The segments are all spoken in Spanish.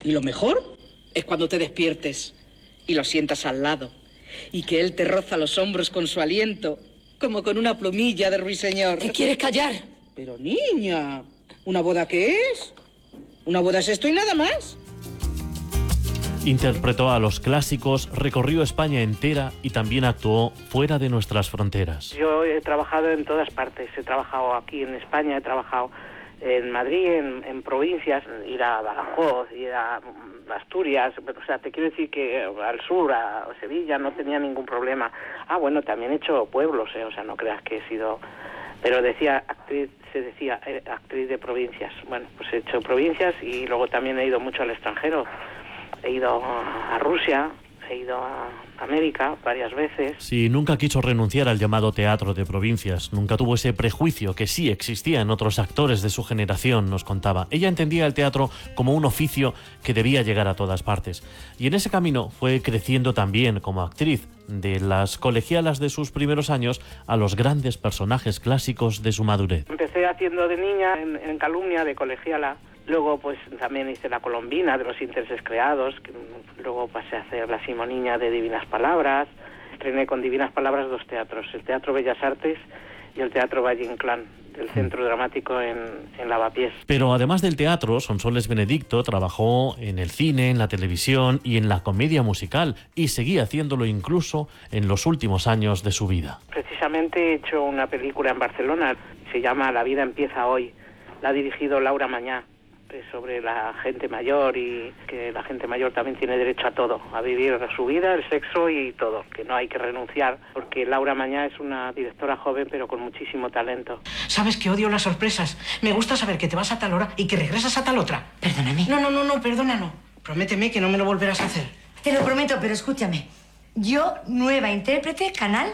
Y lo mejor es cuando te despiertes y lo sientas al lado y que él te roza los hombros con su aliento, como con una plumilla de ruiseñor. ¿Te quieres callar? Pero niña, ¿una boda qué es? Una boda es esto y nada más. Interpretó a los clásicos, recorrió España entera y también actuó fuera de nuestras fronteras. Yo he trabajado en todas partes. He trabajado aquí en España, he trabajado en Madrid, en provincias, ir a Badajoz, ir a Asturias, o sea, te quiero decir que al sur, a Sevilla, no tenía ningún problema. Bueno, también he hecho pueblos, o sea, no creas que he sido... Pero se decía actriz de provincias. Bueno, pues he hecho provincias y luego también he ido mucho al extranjero. He ido a Rusia, he ido a América varias veces. Sí, nunca quiso renunciar al llamado teatro de provincias. Nunca tuvo ese prejuicio que sí existía en otros actores de su generación, nos contaba. Ella entendía el teatro como un oficio que debía llegar a todas partes. Y en ese camino fue creciendo también como actriz, de las colegialas de sus primeros años a los grandes personajes clásicos de su madurez. Empecé haciendo de niña en Calumnia, de colegiala. Luego pues también hice la Colombina de los intereses creados, luego pasé a hacer la Simoniña de Divinas Palabras. Estrené con Divinas Palabras 2 teatros, el Teatro Bellas Artes y el Teatro Valle Inclán, del Centro Dramático en Lavapiés. Pero además del teatro, Sonsoles Benedicto trabajó en el cine, en la televisión y en la comedia musical, y seguía haciéndolo incluso en los últimos años de su vida. Precisamente he hecho una película en Barcelona, se llama La vida empieza hoy, la ha dirigido Laura Mañá. Sobre la gente mayor y que la gente mayor también tiene derecho a todo, a vivir su vida, el sexo y todo, que no hay que renunciar, porque Laura Mañá es una directora joven pero con muchísimo talento. Sabes que odio las sorpresas. Me gusta saber que te vas a tal hora y que regresas a tal otra. Perdóname. No, perdona no. Prométeme que no me lo volverás a hacer. Te lo prometo, pero escúchame. Yo, nueva intérprete, Canal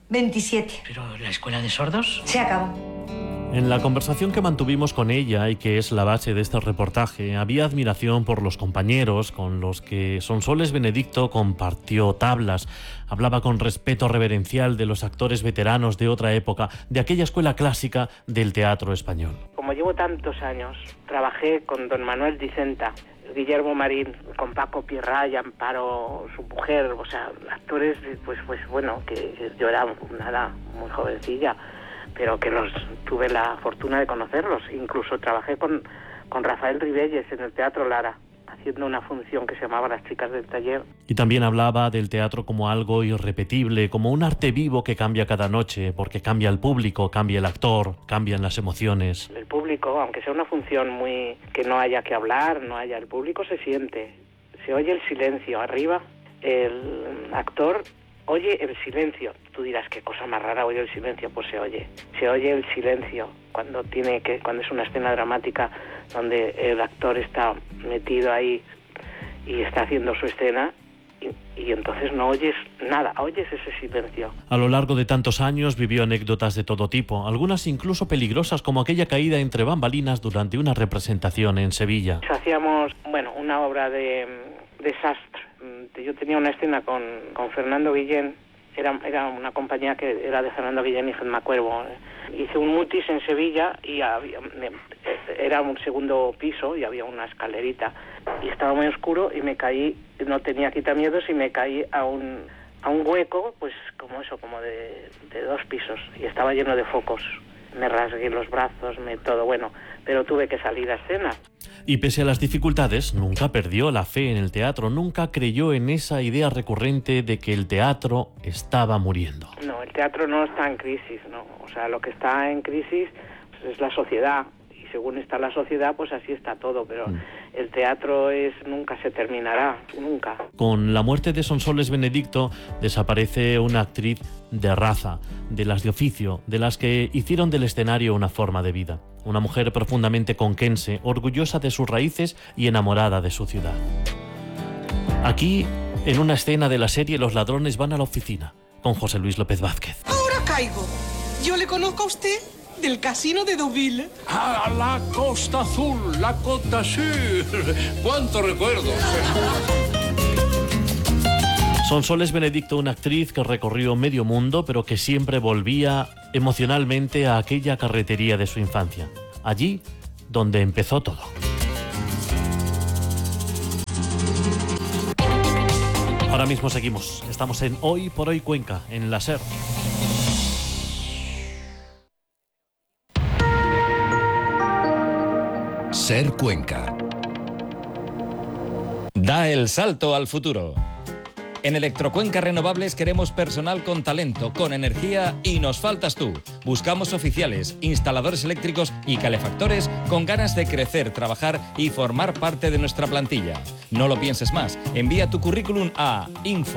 27. ¿Pero la escuela de sordos? Se acabó. En la conversación que mantuvimos con ella y que es la base de este reportaje, había admiración por los compañeros con los que Sonsoles Benedicto compartió tablas. Hablaba con respeto reverencial de los actores veteranos de otra época, de aquella escuela clásica del teatro español. Como llevo tantos años, trabajé con don Manuel Dicenta, Guillermo Marín, con Paco Pierrá y Amparo, su mujer, o sea, actores, pues bueno, que yo era nada, muy jovencilla, pero que tuve la fortuna de conocerlos. Incluso trabajé con Rafael Ribelles en el Teatro Lara, haciendo una función que se llamaba Las chicas del taller. Y también hablaba del teatro como algo irrepetible, como un arte vivo que cambia cada noche, porque cambia el público, cambia el actor, cambian las emociones. El público, aunque sea una función que no haya que hablar, el público se siente, se oye el silencio arriba, el actor oye el silencio. Tú dirás, qué cosa más rara, oye el silencio. Pues se oye el silencio cuando es una escena dramática donde el actor está metido ahí y está haciendo su escena y entonces no oyes nada, oyes ese silencio. A lo largo de tantos años vivió anécdotas de todo tipo, algunas incluso peligrosas, como aquella caída entre bambalinas durante una representación en Sevilla. Hacíamos, una obra de desastre. Yo tenía una escena con Fernando Guillén, era una compañía que era de Fernando Guillén y Gemma Cuervo. Hice un mutis en Sevilla y era un segundo piso y había una escalerita y estaba muy oscuro y me caí, no tenía quitamiedos y me caí a un hueco, pues como de 2 pisos y estaba lleno de focos. Me rasgué los brazos, todo, pero tuve que salir a escena. Y pese a las dificultades, nunca perdió la fe en el teatro, nunca creyó en esa idea recurrente de que el teatro estaba muriendo. No, el teatro no está en crisis, no. O sea, lo que está en crisis es la sociedad. Y según está la sociedad, pues así está todo. Pero el teatro nunca se terminará, nunca. Con la muerte de Sonsoles Benedicto desaparece una actriz de raza, de las de oficio, de las que hicieron del escenario una forma de vida. Una mujer profundamente conquense, orgullosa de sus raíces y enamorada de su ciudad. Aquí, en una escena de la serie Los ladrones van a la oficina, con José Luis López Vázquez. Ahora caigo. Yo le conozco a usted del Casino de Deauville. ¡Ah, la Costa Azul, la Côte d'Azur! ¡Cuántos recuerdos! Sonsoles Benedicto, una actriz que recorrió medio mundo, pero que siempre volvía emocionalmente a aquella carretería de su infancia. Allí donde empezó todo. Ahora mismo seguimos. Estamos en Hoy por Hoy Cuenca, en la SER. SER Cuenca. Da el salto al futuro. En Electrocuenca Renovables queremos personal con talento, con energía y nos faltas tú. Buscamos oficiales, instaladores eléctricos y calefactores con ganas de crecer, trabajar y formar parte de nuestra plantilla. No lo pienses más. Envía tu currículum a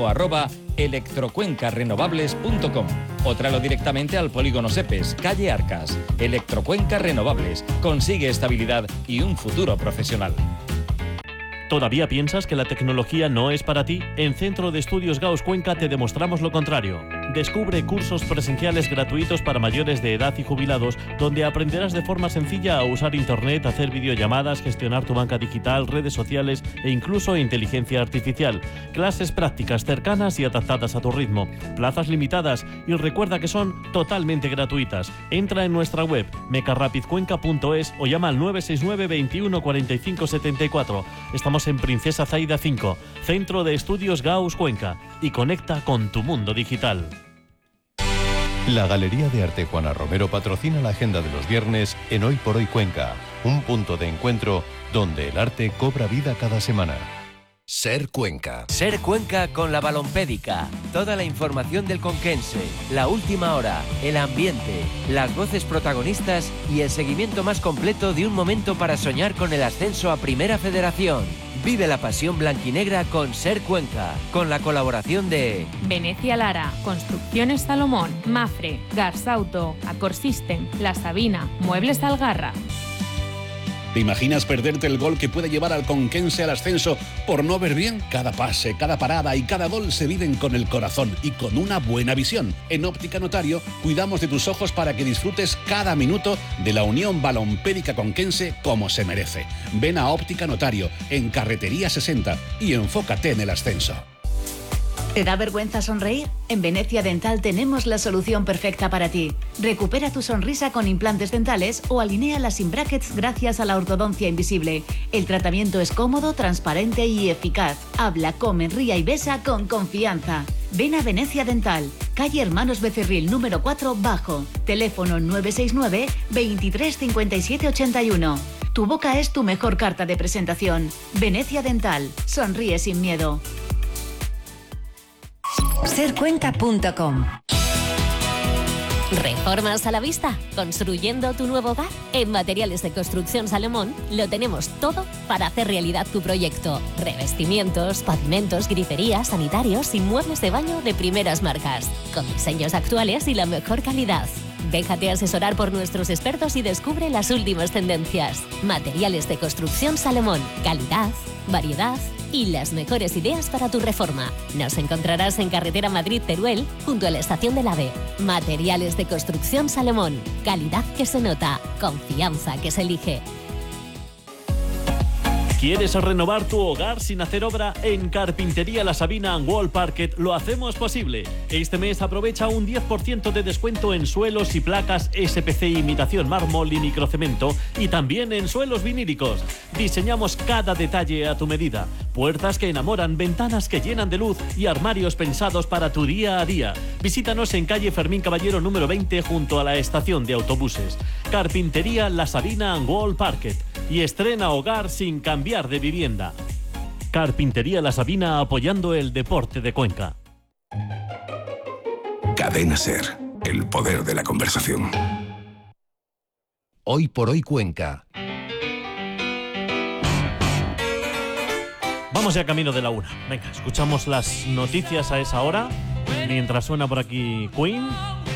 info@electrocuencarenovables.com o tráelo directamente al Polígono Sepes, calle Arcas. Electrocuenca Renovables. Consigue estabilidad y un futuro profesional. ¿Todavía piensas que la tecnología no es para ti? En Centro de Estudios Gauss Cuenca te demostramos lo contrario. Descubre cursos presenciales gratuitos para mayores de edad y jubilados, donde aprenderás de forma sencilla a usar Internet, hacer videollamadas, gestionar tu banca digital, redes sociales e incluso inteligencia artificial. Clases prácticas cercanas y adaptadas a tu ritmo. Plazas limitadas y recuerda que son totalmente gratuitas. Entra en nuestra web mecarapidcuenca.es o llama al 969 21 45 74. Estamos en Princesa Zaida 5, Centro de Estudios Gauss Cuenca, y conecta con tu mundo digital. La Galería de Arte Juana Romero patrocina la agenda de los viernes en Hoy por Hoy Cuenca, un punto de encuentro donde el arte cobra vida cada semana. SER Cuenca. SER Cuenca con la Balompédica. Toda la información del conquense, la última hora, el ambiente, las voces protagonistas y el seguimiento más completo de un momento para soñar con el ascenso a Primera Federación. Vive la pasión blanquinegra con SER Cuenca, con la colaboración de Venecia Lara, Construcciones Salomón, Mafre, Garsauto, Acorsystem, La Sabina, Muebles Algarra. ¿Te imaginas perderte el gol que puede llevar al conquense al ascenso por no ver bien? Cada pase, cada parada y cada gol se viven con el corazón y con una buena visión. En Óptica Notario cuidamos de tus ojos para que disfrutes cada minuto de la Unión Balompédica Conquense como se merece. Ven a Óptica Notario en Carretería 60 y enfócate en el ascenso. ¿Te da vergüenza sonreír? En Venecia Dental tenemos la solución perfecta para ti. Recupera tu sonrisa con implantes dentales o alinéala sin brackets gracias a la ortodoncia invisible. El tratamiento es cómodo, transparente y eficaz. Habla, come, ría y besa con confianza. Ven a Venecia Dental, calle Hermanos Becerril, número 4, bajo. Teléfono 969 23 57 81. Tu boca es tu mejor carta de presentación. Venecia Dental. Sonríe sin miedo. Sercuenca.com. ¿Reformas a la vista? ¿Construyendo tu nuevo hogar? En Materiales de Construcción Salomón lo tenemos todo para hacer realidad tu proyecto. Revestimientos, pavimentos, griferías, sanitarios y muebles de baño de primeras marcas, con diseños actuales y la mejor calidad. Déjate asesorar por nuestros expertos y descubre las últimas tendencias. Materiales de Construcción Salomón. Calidad, variedad y las mejores ideas para tu reforma. Nos encontrarás en Carretera Madrid-Teruel, junto a la estación del AVE. Materiales de Construcción Salomón. Calidad que se nota, confianza que se elige. ¿Quieres renovar tu hogar sin hacer obra? En Carpintería La Sabina and Wall Parquet lo hacemos posible. Este mes aprovecha un 10% de descuento en suelos y placas SPC imitación mármol y microcemento, y también en suelos vinílicos. Diseñamos cada detalle a tu medida. Puertas que enamoran, ventanas que llenan de luz y armarios pensados para tu día a día. Visítanos en calle Fermín Caballero número 20 junto a la estación de autobuses. Carpintería La Sabina and Wall Parquet. Y estrena hogar sin cambiar de vivienda. Carpintería La Sabina, apoyando el deporte de Cuenca. Cadena SER, el poder de la conversación. Hoy por Hoy Cuenca. Vamos ya camino de la 1. Venga, escuchamos las noticias a esa hora, mientras suena por aquí Queen.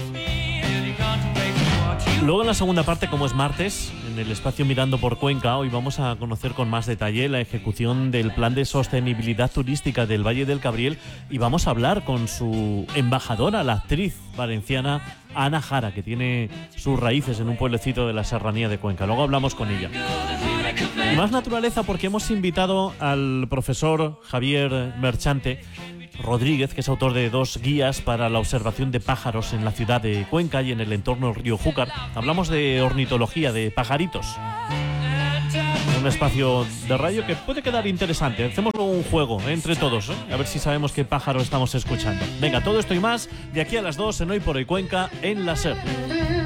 Luego en la segunda parte, como es martes, en el espacio Mirando por Cuenca, hoy vamos a conocer con más detalle la ejecución del Plan de Sostenibilidad Turística del Valle del Cabriel, y vamos a hablar con su embajadora, la actriz valenciana Ana Jara, que tiene sus raíces en un pueblecito de la serranía de Cuenca. Luego hablamos con ella. Y más naturaleza, porque hemos invitado al profesor Javier Merchante Rodríguez, que es autor de 2 guías para la observación de pájaros en la ciudad de Cuenca y en el entorno del río Júcar. Hablamos de ornitología, de pajaritos. un espacio de radio que puede quedar interesante. Hacemos un juego entre todos, a ver si sabemos qué pájaro estamos escuchando. Venga, todo esto y más de aquí a las 2 en Hoy por Hoy Cuenca en la SER.